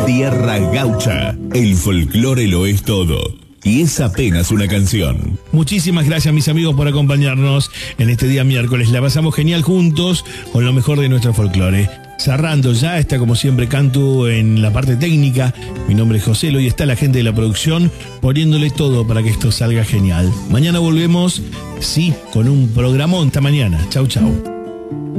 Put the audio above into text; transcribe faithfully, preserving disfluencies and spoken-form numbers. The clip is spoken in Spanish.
Tierra Gaucha. El folclore lo es todo. Y es apenas una canción. Muchísimas gracias, mis amigos, por acompañarnos en este día miércoles. La pasamos genial juntos con lo mejor de nuestro folclore. Cerrando ya, está como siempre Cantu en la parte técnica. Mi nombre es José, hoy está la gente de la producción poniéndole todo para que esto salga genial. Mañana volvemos, sí, con un programón. Hasta mañana. Chau, chau.